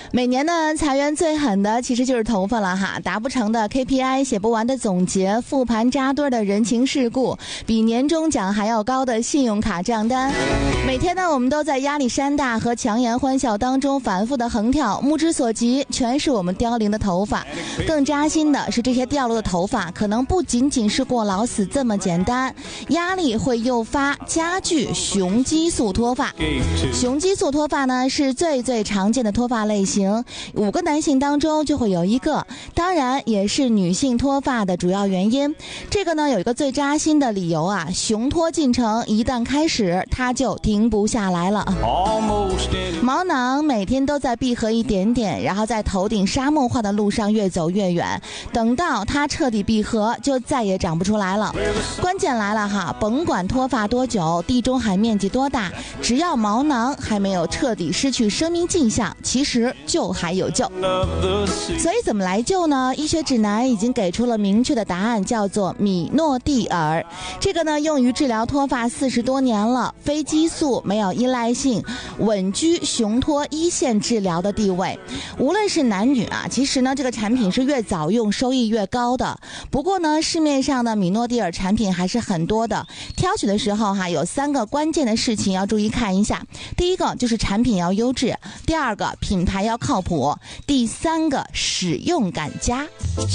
每年呢，裁员最狠的其实就是头发了哈，达不成的 KPI， 写不完的总结，复盘扎堆的人情世故，比年终奖还要高的信用卡账单。每天呢，我们都在压力山大和强颜欢笑当中反复的横跳，目之所及全是我们凋零的头发。更扎心的是，这些掉落的头发可能不仅仅是过劳死这么简单，压力会诱发加剧雄激素脱发。雄激素脱发呢是最常见的脱发类型，5个男性当中就会有1个，当然也是女性脱发的主要原因。这个呢有一个最扎心的理由啊，雄脱进程一旦开始，它就停不下来了。毛囊每天都在闭合一点点，然后在头顶沙漠化的路上越走越远，等到它彻底闭合，就再也长不出来了。关键来了哈，甭管脱发多久，地中海面积多大，只要毛囊还没有彻底失去生命迹象，其实就还有救。所以怎么来救呢？医学指南已经给出了明确的答案，叫做米诺地尔。这个呢用于治疗脱发40多年了，非激素，没有依赖性，稳居雄脱一线治疗的地位。无论是男女啊，其实呢这个产品是越早用收益越高的。不过呢市面上的米诺地尔产品还是很多的，挑选的时候哈有3个关键的事情要注意看一下。第一个就是产品要优质，第2个品牌要靠谱，第3个使用感佳。